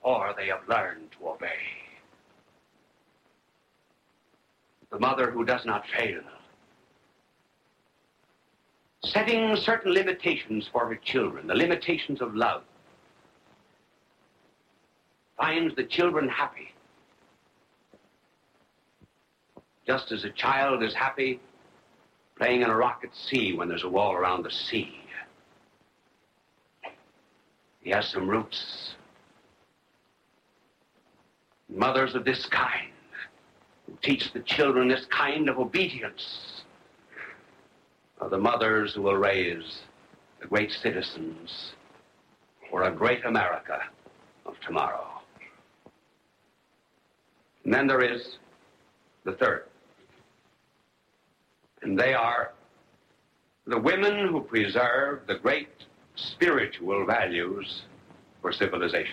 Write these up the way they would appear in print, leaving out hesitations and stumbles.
before they have learned to obey. The mother who does not fail, setting certain limitations for her children, the limitations of love, finds the children happy. Just as a child is happy playing in a rock at sea when there's a wall around the sea. He has some roots. Mothers of this kind who teach the children this kind of obedience are the mothers who will raise the great citizens for a great America of tomorrow. And then there is the third. And they are the women who preserve the great spiritual values for civilization.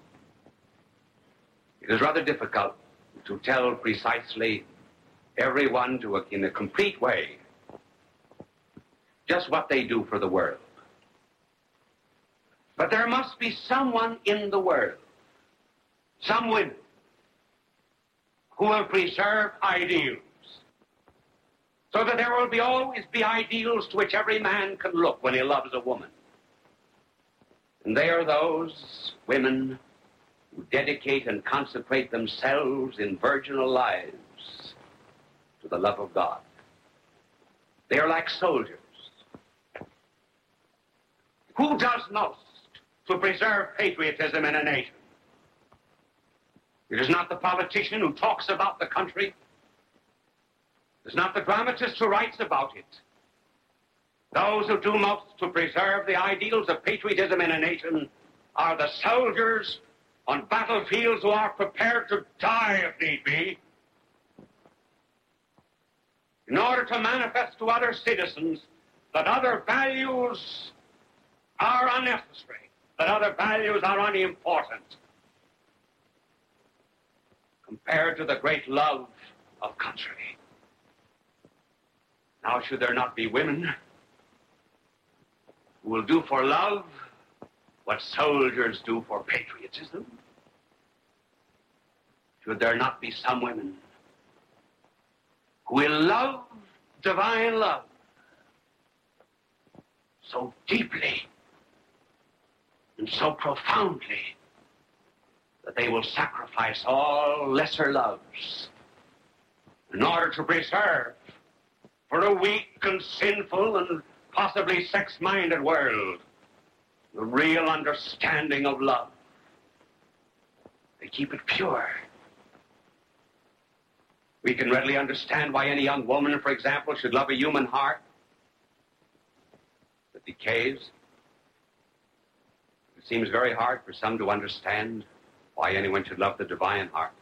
It is rather difficult to tell precisely everyone in a complete way just what they do for the world. But there must be someone in the world, some women, who will preserve ideals, so that there will always be ideals to which every man can look when he loves a woman. And they are those women who dedicate and consecrate themselves in virginal lives to the love of God. They are like soldiers. Who does most to preserve patriotism in a nation? It is not the politician who talks about the country. It is not the dramatist who writes about it. Those who do most to preserve the ideals of patriotism in a nation are the soldiers on battlefields who are prepared to die if need be, in order to manifest to other citizens that other values are unnecessary, that other values are unimportant, compared to the great love of country. Now, should there not be women who will do for love what soldiers do for patriotism? Should there not be some women who will love divine love so deeply and so profoundly that they will sacrifice all lesser loves in order to preserve for a weak and sinful and possibly sex-minded world the real understanding of love? They keep it pure. We can readily understand why any young woman, for example, should love a human heart that decays. It seems very hard for some to understand why anyone should love the divine heart.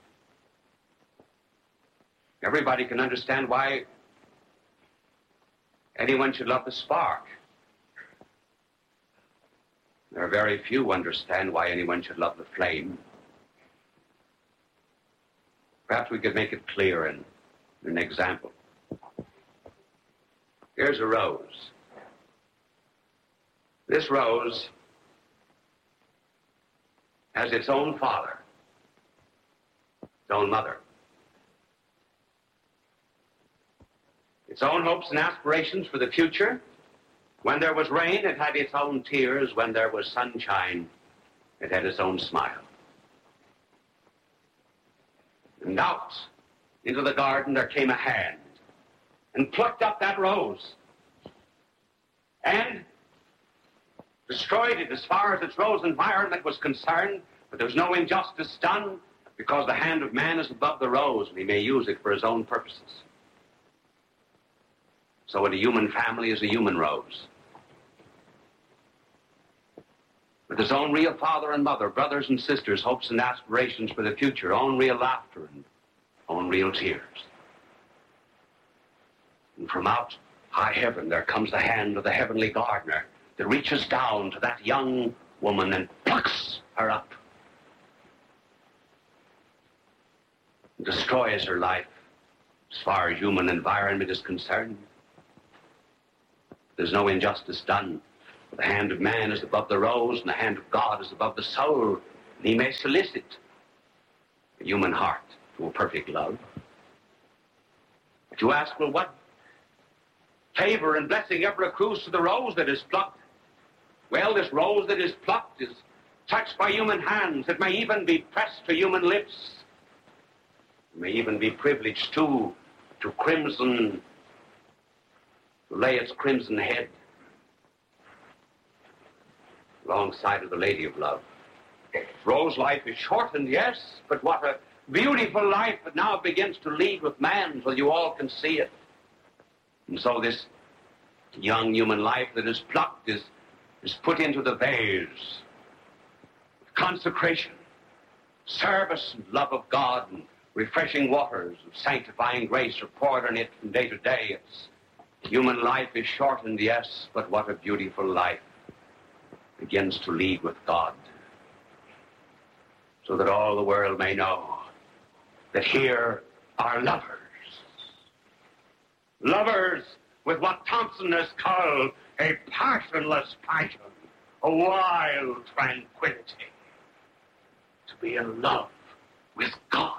Everybody can understand why anyone should love the spark. There are very few who understand why anyone should love the flame. Perhaps we could make it clear in an example. Here's a rose. This rose has its own father, its own mother, its own hopes and aspirations for the future. When there was rain, it had its own tears. When there was sunshine, it had its own smile. And out into the garden there came a hand and plucked up that rose and destroyed it as far as its rose environment was concerned. But there was no injustice done, because the hand of man is above the rose and he may use it for his own purposes. So in a human family is a human rose, with his own real father and mother, brothers and sisters, hopes and aspirations for the future, own real laughter and own real tears. And from out high heaven there comes the hand of the heavenly gardener that reaches down to that young woman and plucks her up and destroys her life as far as human environment is concerned. There's no injustice done. The hand of man is above the rose, and the hand of God is above the soul. And he may solicit the human heart to a perfect love. But you ask, well, what favor and blessing ever accrues to the rose that is plucked? Well, this rose that is plucked is touched by human hands. It may even be pressed to human lips. It may even be privileged, too, to crimson, to lay its crimson head alongside of the Lady of Love. Rose life is shortened, yes, but what a beautiful life it now begins to lead with man, so you all can see it. And so this young human life that is plucked is put into the vase of consecration, service and love of God, and refreshing waters of sanctifying grace are poured on it from day to day. Its human life is shortened, yes, but what a beautiful life begins to lead with God, so that all the world may know that here are lovers. Lovers with what Thompson has called a passionless passion, a wild tranquility, to be in love with God.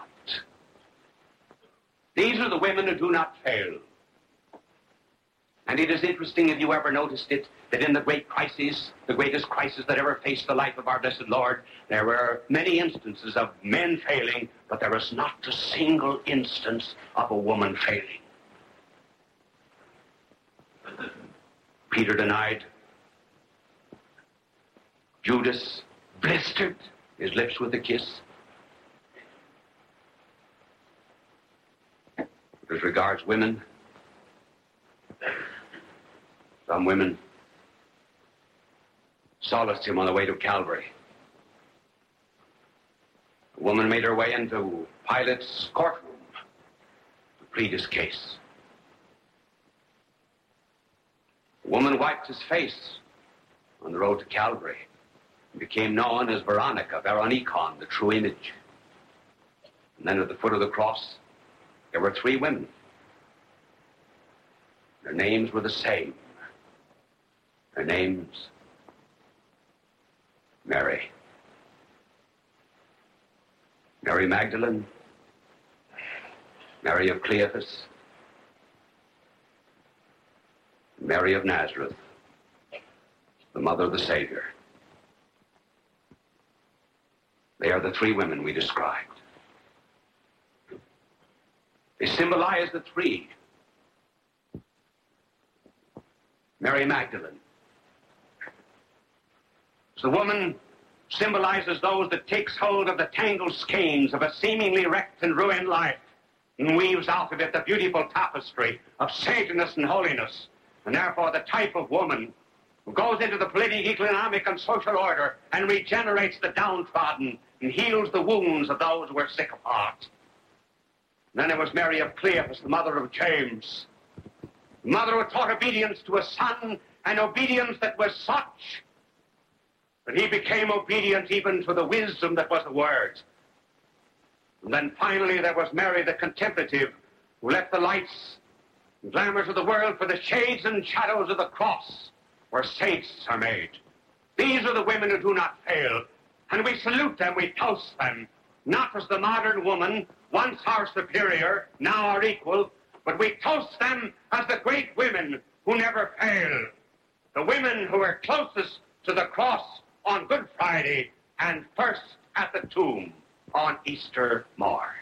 These are the women who do not fail. And it is interesting, if you ever noticed it, that in the great crises, the greatest crisis that ever faced the life of our blessed Lord, there were many instances of men failing, but there was not a single instance of a woman failing. Peter denied. Judas blistered his lips with a kiss. As regards women, some women solaced him on the way to Calvary. A woman made her way into Pilate's courtroom to plead his case. A woman wiped his face on the road to Calvary and became known as Veronica, Veronicon, the true image. And then at the foot of the cross, there were 3 women. Their names were the same. Their names, Mary. Mary Magdalene, Mary of Cleophas, Mary of Nazareth, the mother of the Savior. They are the 3 women we described. They symbolize the 3. Mary Magdalene. The woman symbolizes those that takes hold of the tangled skeins of a seemingly wrecked and ruined life and weaves out of it the beautiful tapestry of saintliness and holiness, and therefore the type of woman who goes into the political, economic, and social order and regenerates the downtrodden and heals the wounds of those who are sick of heart. And then there was Mary of Cleophas, the mother of James, the mother who taught obedience to a son, and obedience that was such that he became obedient even to the wisdom that was the word. And then finally there was Mary the contemplative, who left the lights and glamours of the world for the shades and shadows of the cross, where saints are made. These are the women who do not fail, and we salute them, we toast them, not as the modern woman, once our superior, now our equal, but we toast them as the great women who never fail, the women who were closest to the cross on Good Friday and first at the tomb on Easter morn.